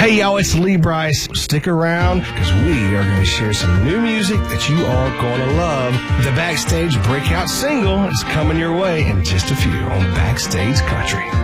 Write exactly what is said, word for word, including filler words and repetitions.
Hey, y'all, it's Lee Brice. Stick around because we are going to share some new music that you are going to love. The Backstage breakout single is coming your way in just a few on Backstage Country.